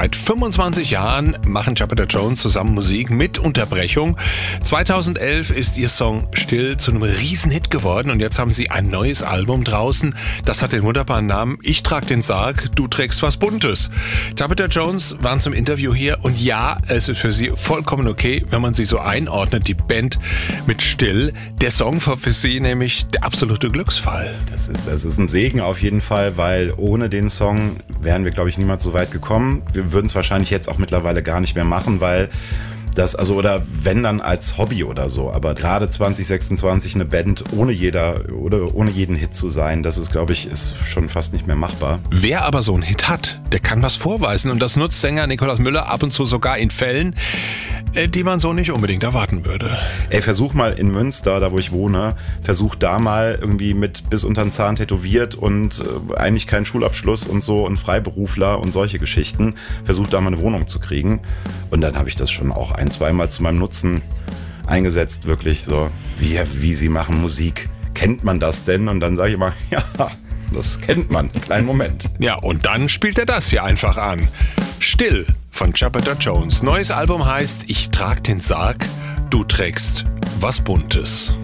Seit 25 Jahren machen Jupiter Jones zusammen Musik mit Unterbrechung. 2011 ist ihr Song Still zu einem Riesenhit geworden und jetzt haben sie ein neues Album draußen. Das hat den wunderbaren Namen Ich trag den Sarg, du trägst was Buntes. Jupiter Jones waren zum Interview hier und ja, es ist für sie vollkommen okay, wenn man sie so einordnet, die Band mit Still. Der Song war für sie nämlich der absolute Glücksfall. Das ist ein Segen auf jeden Fall, weil ohne den Song wären wir, glaube ich, niemals so weit gekommen. Wir würden es wahrscheinlich jetzt auch mittlerweile gar nicht mehr machen, weil das, also, oder wenn dann als Hobby oder so, aber gerade 2026 eine Band ohne jeden Hit zu sein, das ist, glaube ich, ist schon fast nicht mehr machbar. Wer aber so einen Hit hat, der kann was vorweisen und das nutzt Sänger Nikolaus Müller ab und zu sogar in Fällen, die man so nicht unbedingt erwarten würde. Ey, versuch mal in Münster, da wo ich wohne, versuch da mal irgendwie mit bis unter den Zahn tätowiert und eigentlich keinen Schulabschluss und so und Freiberufler und solche Geschichten, versuch da mal eine Wohnung zu kriegen. Und dann habe ich das schon auch ein-, zweimal zu meinem Nutzen eingesetzt, wirklich so, wie sie machen Musik. Kennt man das denn? Und dann sage ich immer, ja, das kennt man. Kleinen Moment. Ja, und dann spielt er das hier einfach an. Still von Jupiter Jones. Neues Album heißt Ich trag den Sarg, du trägst was Buntes.